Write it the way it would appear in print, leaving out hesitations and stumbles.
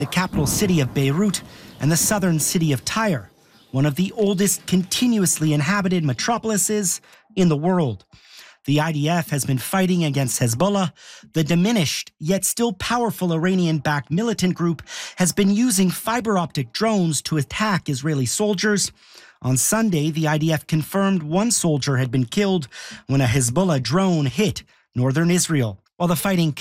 the capital city of Beirut and the southern city of Tyre, one of the oldest continuously inhabited metropolises in the world. The IDF has been fighting against Hezbollah. The diminished, yet still powerful Iranian-backed militant group has been using fiber optic drones to attack Israeli soldiers. On Sunday, the IDF confirmed one soldier had been killed when a Hezbollah drone hit northern Israel. While the fighting